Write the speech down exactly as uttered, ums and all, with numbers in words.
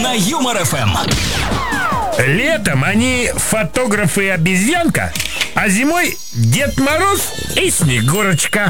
на Юмор эф эм. Летом они фотографы и обезьянка, а зимой Дед Мороз и Снегурочка.